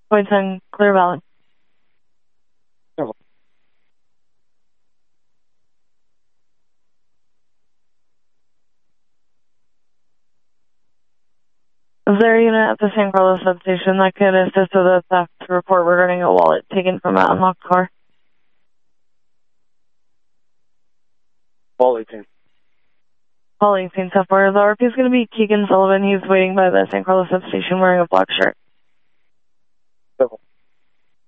Point 10, Clear Valley. Is there a unit at the San Carlos substation that could assist with a theft report regarding a wallet taken from an unlocked car? Call 18. Call 18, step 4. The RP is going to be Keegan Sullivan. He's waiting by the San Carlos substation wearing a black shirt. Step 4.